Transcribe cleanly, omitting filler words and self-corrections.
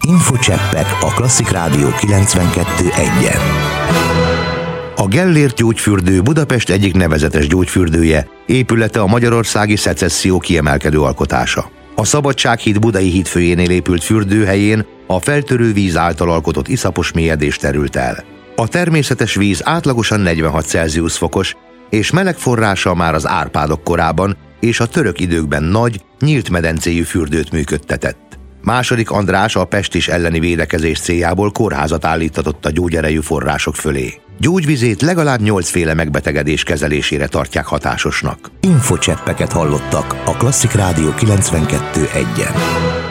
Infocseppek a Klasszik Rádió 92.1-en. A Gellért gyógyfürdő Budapest egyik nevezetes gyógyfürdője, épülete a magyarországi szecesszió kiemelkedő alkotása. A Szabadsághíd budai hídfőjénél épült fürdőhelyén a feltörő víz által alkotott iszapos mélyedés terült el. A természetes víz átlagosan 46 Celsius fokos, és meleg forrása már az Árpádok korában és a török időkben nagy, nyílt medencéjű fürdőt működtetett. II. András a pestis elleni védekezés céljából kórházat állítatott a gyógyerejű források fölé. Gyógyvizét legalább 8 féle megbetegedés kezelésére tartják hatásosnak. Infocseppeket hallottak a Klasszik Rádió 92.1-en.